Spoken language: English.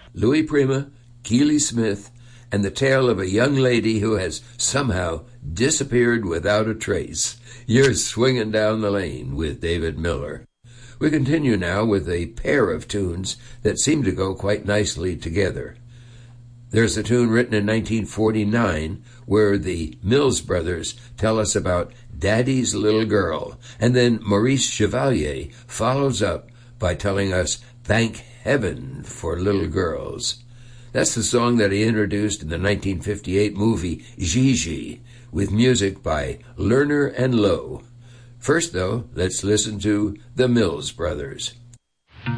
Louis Prima, Keely Smith, and the tale of a young lady who has somehow disappeared without a trace. You're swinging down the lane with David Miller. We continue now with a pair of tunes that seem to go quite nicely together. There's a tune written in 1949 where the Mills Brothers tell us about Daddy's Little Girl, and then Maurice Chevalier follows up by telling us Thank Heaven for Little Girls. That's the song that he introduced in the 1958 movie Gigi, with music by Lerner and Loewe. First, though, let's listen to the Mills Brothers.